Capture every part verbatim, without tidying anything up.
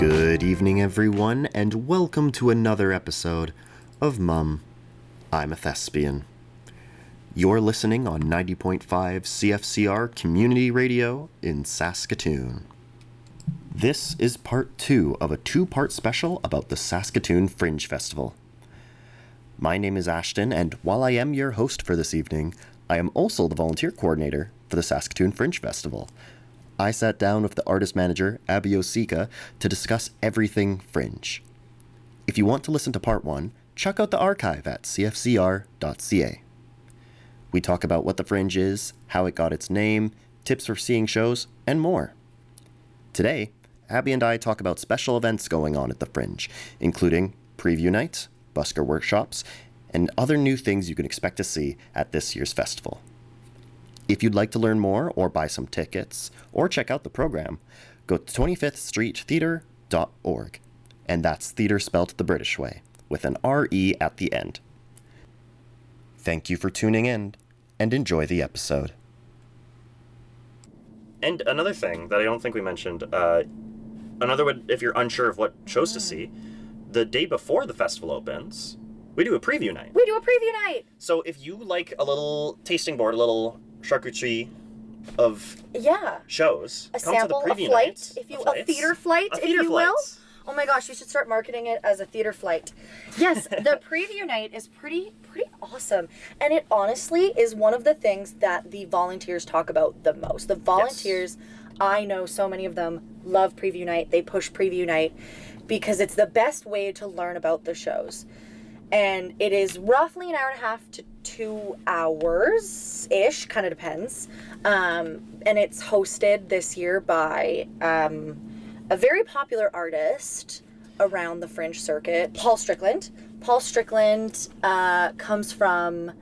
Good evening, everyone, and welcome to another episode of Mum, I'm a Thespian. You're listening on ninety point five C F C R Community Radio in Saskatoon. This is part two of a two-part special about the Saskatoon Fringe Festival. My name is Ashton, and while I am your host for this evening, I am also the volunteer coordinator for the Saskatoon Fringe Festival. I sat down with the artist manager, Abby Osika, to discuss everything Fringe. If you want to listen to part one, check out the archive at c f c r dot c a. We talk about what the Fringe is, how it got its name, tips for seeing shows, and more. Today, Abby and I talk about special events going on at the Fringe, including preview nights, busker workshops, and other new things you can expect to see at this year's festival. If you'd like to learn more or buy some tickets or check out the program, go to twenty-fifth street theatre dot org. And that's theatre spelled the British way, with an R E at the end. Thank you for tuning in, and enjoy the episode. And another thing that I don't think we mentioned, uh, another one, if you're unsure of what shows to see, the day before the festival opens, we do a preview night. We do a preview night! So if you like a little tasting board, a little charcuterie of yeah. shows, a come sample, to the preview a flight, night. if you, a, a theater flight, a if theater you flight. will. Oh my gosh, we should start marketing it as a theater flight. Yes, the preview night is pretty pretty awesome. And it honestly is one of the things that the volunteers talk about the most. The volunteers, yes. I know so many of them love preview night. They push preview night because it's the best way to learn about the shows. And it is roughly an hour and a half to two hours-ish, kind of depends. Um, and it's hosted this year by um, a very popular artist around the Fringe circuit, Paul Strickland. Paul Strickland uh, comes from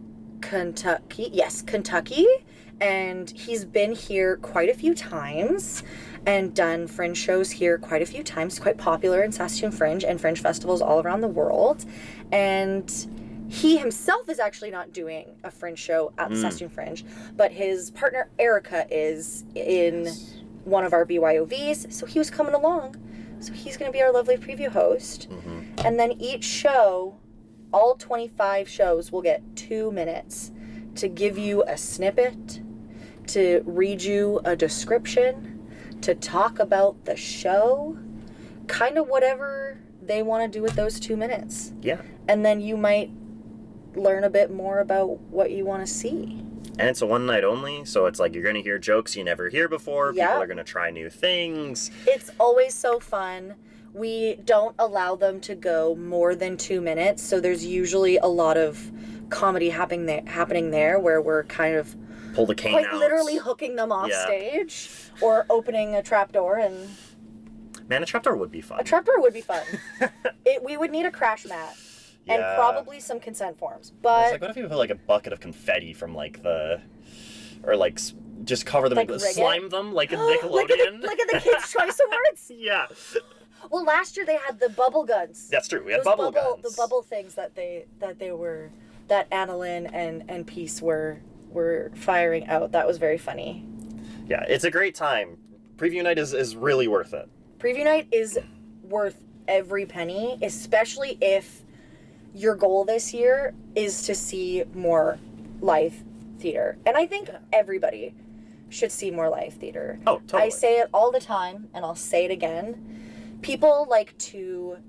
Kentucky. Yes, Kentucky. And he's been here quite a few times and done Fringe shows here quite a few times. He's quite popular in Saskatoon Fringe and Fringe festivals all around the world. And he himself is actually not doing a Fringe show at the mm. Saskatoon Fringe, but his partner Erica is in yes. one of our B Y O Vs, so he was coming along. So he's going to be our lovely preview host. Mm-hmm. And then each show, all twenty-five shows, will get two minutes to give you a snippet, to read you a description, to talk about the show, kind of whatever they want to do with those two minutes. Yeah. And then you might learn a bit more about what you want to see. And it's a one night only, so it's like you're going to hear jokes you never hear before. Yeah. People are going to try new things. It's always so fun. We don't allow them to go more than two minutes, so there's usually a lot of comedy happening there, happening there where we're kind of pull the cane quite out. literally hooking them off yeah. stage or opening a trapdoor. And man, a trapdoor would be fun. A trapdoor would be fun. it, we would need a crash mat and yeah. probably some consent forms. But it's like, what if you put like a bucket of confetti from like the, or like just cover them, like and slime it? them like in Nickelodeon. like, at the, like at the Kids' Choice Awards. Yeah. Well, last year they had the bubble guns. That's true. We had Those bubble, bubble guns. The bubble things that they that they were that Annalyn and and Peace were were firing out. That was very funny. Yeah, it's a great time. Preview night is, is really worth it. Preview night is worth every penny, especially if your goal this year is to see more live theater. And I think yeah. everybody should see more live theater. Oh, totally. I say it all the time, and I'll say it again. People like to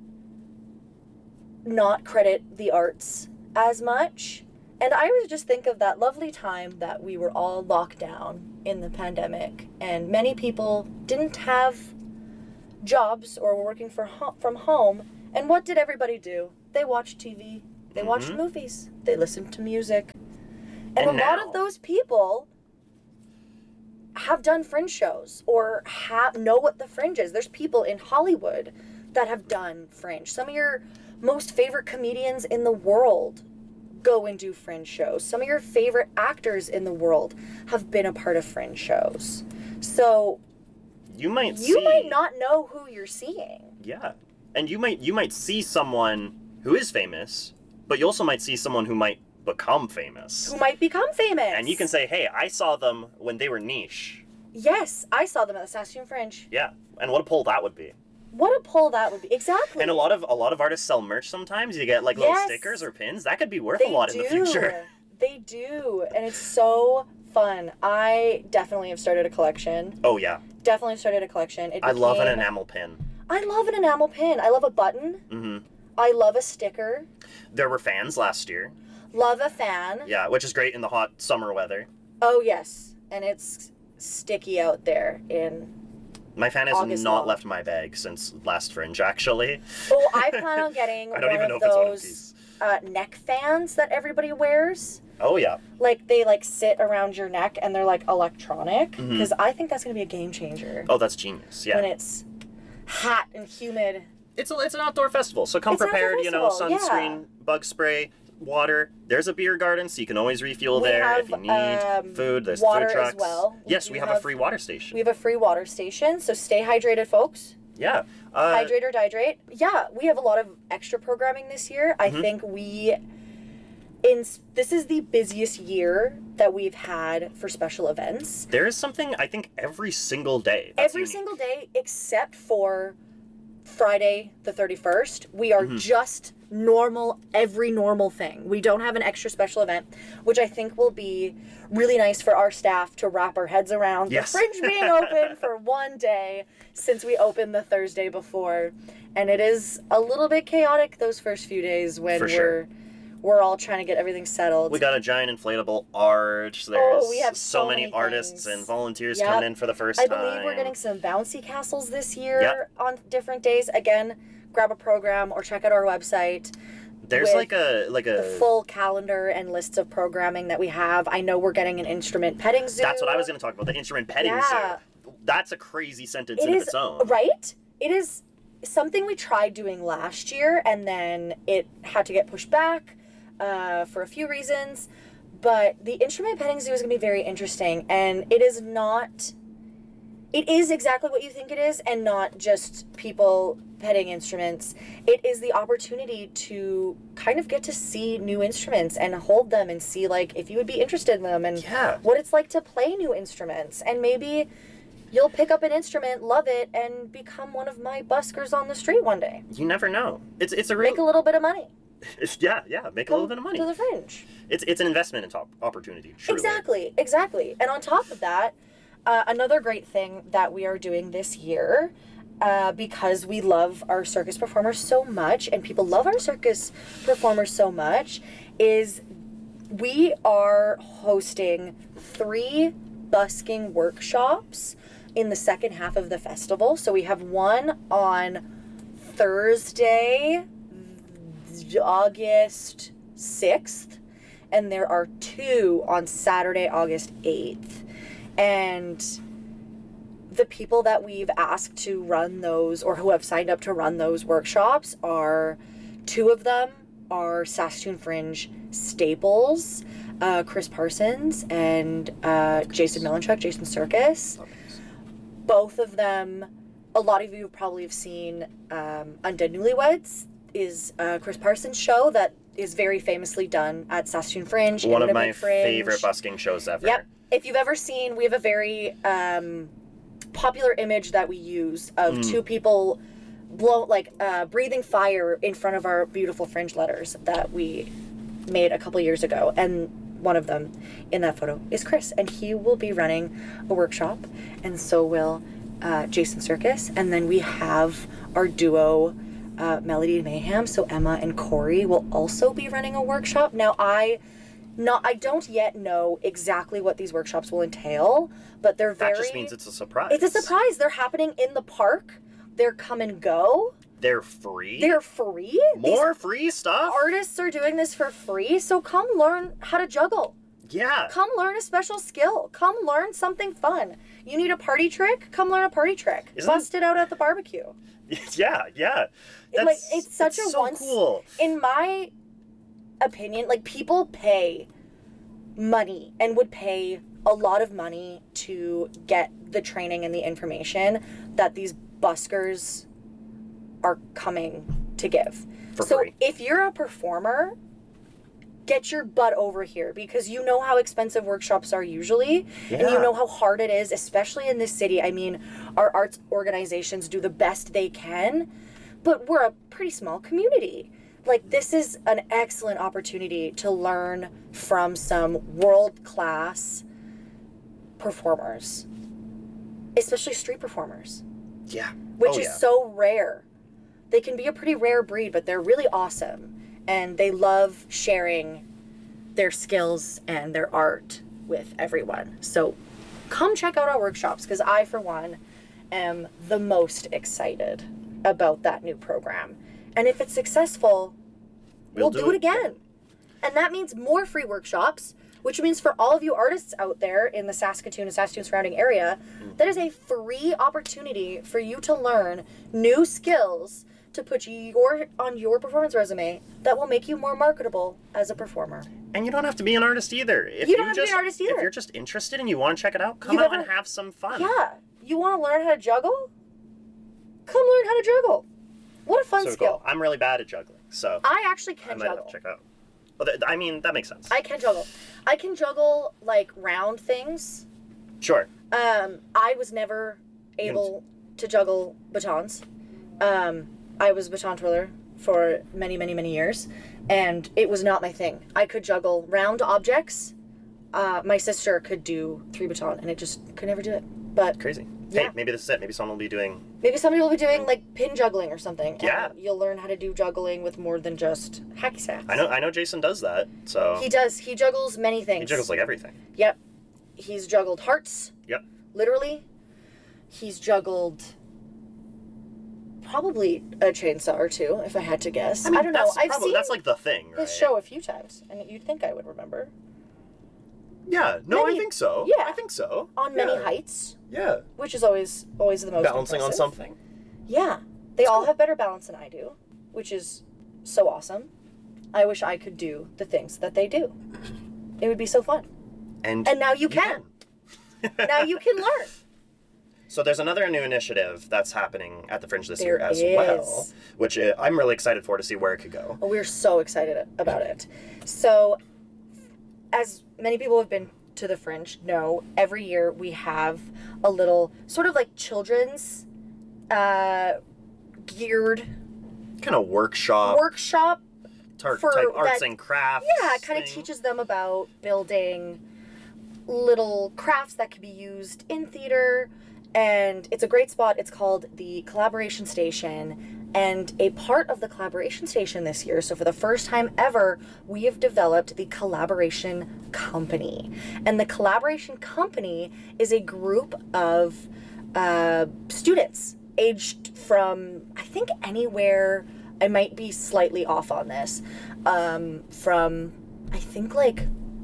not credit the arts as much. And I always just think of that lovely time that we were all locked down in the pandemic, and many people didn't have jobs or were working for ho- from home. And what did everybody do? They watched T V. They mm-hmm. watched movies. They listened to music. And, and a now, lot of those people have done Fringe shows or have know what the Fringe is. There's people in Hollywood that have done Fringe. Some of your most favorite comedians in the world go and do Fringe shows. Some of your favorite actors in the world have been a part of Fringe shows. So you might you see, might not know who you're seeing. Yeah. And you might you might see someone who is famous, but you also might see someone who might become famous. Who might become famous. And you can say, hey, I saw them when they were niche. Yes, I saw them at the Saskatoon Fringe. Yeah. And what a pull that would be. What a pull that would be. Exactly. And a lot of a lot of artists sell merch sometimes. You get like little Yes. stickers or pins. That could be worth They a lot do. in the future. They do. And it's so fun. I definitely have started a collection. Oh yeah. Definitely started a collection. It I love an became- enamel pin. I love an enamel pin. I love a button. hmm I love a sticker. There were fans last year. Love a fan. Yeah, which is great in the hot summer weather. Oh, yes. And it's sticky out there in... My fan has August not long. left my bag since last Fringe, actually. Oh, I plan on getting I don't one even of know if it's one of those these. uh, neck fans that everybody wears. Oh yeah. Like, they, like, sit around your neck and they're, like, electronic. Mhm. Because I think that's going to be a game changer. Oh, that's genius. Yeah. When it's hot and humid. It's a, it's an outdoor festival, so come It's an outdoor prepared. You know, festival, sunscreen, bug spray, water. There's a beer garden, so you can always refuel We there have, if you need um, food. There's water food as trucks. well. We Yes, do we have, a have- free water station. We have a free water station, so stay hydrated, folks. Yeah. Uh, Hydrate or dihydrate. Yeah, we have a lot of extra programming this year. I Mhm. think we in this is the busiest year that we've had for special events. There is something I think every single day. That's Every unique. single day except for Friday the thirty-first. We are Mhm. just normal, every normal thing. We don't have an extra special event, which I think will be really nice for our staff to wrap our heads around. Yes. The Fringe being open for one day since we opened the Thursday before. And it is a little bit chaotic those first few days when For we're sure. we're all trying to get everything settled. We got a giant inflatable arch. There's Oh, we have so, so many, many artists things. and volunteers Yep. coming in for the first I time. believe we're getting some bouncy castles this year Yep. on different days. Again, grab a program or check out our website. There's with like a like a The full calendar and lists of programming that we have. I know we're getting an instrument petting zoo. That's what I was going to talk about. The instrument petting Yeah. zoo. That's a crazy sentence It in is its own. right. It is something we tried doing last year, and then it had to get pushed back uh, for a few reasons. But the instrument petting zoo is going to be very interesting, and it is not. It is exactly what you think it is, and not just people petting instruments. It is the opportunity to kind of get to see new instruments and hold them and see, like, if you would be interested in them and Yeah. what it's like to play new instruments. And maybe you'll pick up an instrument, love it, and become one of my buskers on the street one day. You never know. It's it's a real Make a little bit of money. yeah yeah make a little bit of money. To the Fringe. It's it's an investment in top opportunity. Truly. Exactly, exactly. And on top of that, uh, another great thing that we are doing this year, uh, because we love our circus performers so much, and people love our circus performers so much, is we are hosting three busking workshops in the second half of the festival. So we have one on Thursday, August sixth, and there are two on Saturday, August eighth. And the people that we've asked to run those, or who have signed up to run those workshops, are two of them are Saskatoon Fringe staples, uh, Chris Parsons and uh, Jason Milanchuk, Jason Circus. Both of them, a lot of you probably have seen um, Undead Newlyweds, is uh, Chris Parsons' show that is very famously done at Saskatoon Fringe. One of Innovative my Fringe. favorite busking shows ever. Yep. If you've ever seen, we have a very um, popular image that we use of Mm. two people blow like uh, breathing fire in front of our beautiful fringe letters that we made a couple years ago, and one of them in that photo is Chris, and he will be running a workshop, and so will uh, Jason Circus, and then we have our duo. Uh, Melody and Mayhem, so Emma and Corey will also be running a workshop. Now, I not I don't yet know exactly what these workshops will entail, but they're very. That just means it's a surprise. It's a surprise. They're happening in the park. They're come and go. They're free. They're free. More free stuff. These artists are doing this for free, so come learn how to juggle. Yeah. Come learn a special skill. Come learn something fun. You need a party trick? Come learn a party trick. Isn't Bust it out at the barbecue. Yeah, yeah. That's, Like, it's such a so once- cool. In my opinion, like, people pay money and would pay a lot of money to get the training and the information that these buskers are coming to give. For so free. if you're a performer get your butt over here, because you know how expensive workshops are usually, and you Yeah. know how hard it is, especially in this city. I mean, our arts organizations do the best they can, but we're a pretty small community. Like, this is an excellent opportunity to learn from some world-class performers, especially street performers, Yeah. which Oh, is yeah. so rare. They can be a pretty rare breed, but they're really awesome, and they love sharing their skills and their art with everyone. So come check out our workshops, because I, for one, am the most excited about that new program. And if it's successful, we'll, We'll do, do it it. again. And that means more free workshops, which means for all of you artists out there in the Saskatoon and Saskatoon surrounding area, that is a free opportunity for you to learn new skills to put your on your performance resume that will make you more marketable as a performer. And you don't have to be an artist either. If You don't have to be just, an artist either. If you're just interested and you want to check it out, come You've out ever- and have some fun. Yeah, you want to learn how to juggle? Come learn how to juggle. What a fun So skill. cool. I'm really bad at juggling, so I actually I can might have juggle. to check out. Well, th- I mean, that makes sense. I can juggle. I can juggle like round things. Sure. Um, I was never able to juggle batons. Um, I was a baton twirler for many, many, many years, and it was not my thing. I could juggle round objects. Uh, my sister could do three baton, and it just could never do it. But Crazy. Yeah. Hey, maybe this is it. Maybe someone will be doing. maybe somebody will be doing like pin juggling or something. and Yeah. you'll learn how to do juggling with more than just hacky sacks. I know. I know. Jason does that. So He does. He juggles many things. he juggles like everything. Yep. He's juggled hearts. Yep. Literally. He's juggled probably a chainsaw or two, if I had to guess. I, mean, don't know. that's I've probably- seen that's like the thing, right? his show a few times, and you'd think I would remember. Yeah. No, Many- I think so. yeah. I think so. On many Yeah. heights, Yeah. which is always always the most Balancing on impressive. something. Yeah. They all have better balance than I do, which is so awesome. I wish I could do the things that they do. It would be so fun. And And now you can. Now you can learn. So there's another new initiative that's happening at the Fringe this There year as is. well, which uh, I'm really excited for to see where it could go. We're so excited about it. So, as many people have been to the Fringe know, every year we have a little sort of like children's uh, geared Kind of workshop, workshop. tar- for type arts that- and crafts. Yeah, it kind of thing. teaches them about building little crafts that could be used in theater. And it's a great spot. It's called the Collaboration Station. And a part of the Collaboration Station this year, so for the first time ever, we have developed the Collaboration Company. And the Collaboration Company is a group of uh, students aged from, I think, anywhere, I might be slightly off on this, um, from, I think, like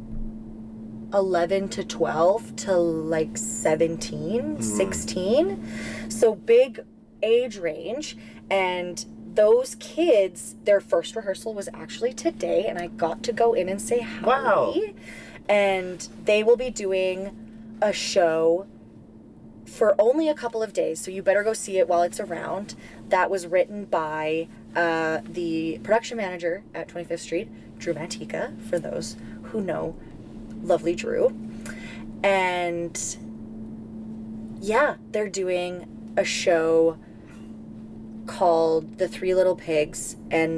eleven to twelve to like seventeen, sixteen. So big age range. And those kids, their first rehearsal was actually today, and I got to go in and say howdy. Wow. And they will be doing a show for only a couple of days, so you better go see it while it's around. That was written by uh, the production manager at twenty-fifth Street, Drew Mantica, for those who know lovely Drew. And yeah, they're doing a show called The Three Little Pigs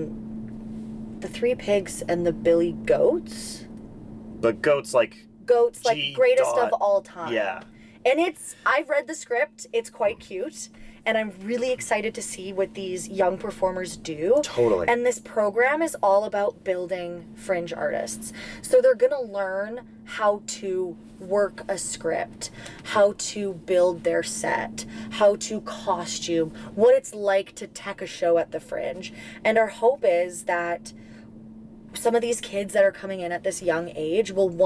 and the Three Pigs and the Billy Goats. But goats like Goats, like G greatest dot- of all time. yeah. And it's, I've read the script, it's quite cute, and I'm really excited to see what these young performers do. Totally. And this program is all about building fringe artists. So they're gonna learn how to work a script, how to build their set, how to costume, what it's like to tech a show at the Fringe. And our hope is that some of these kids that are coming in at this young age will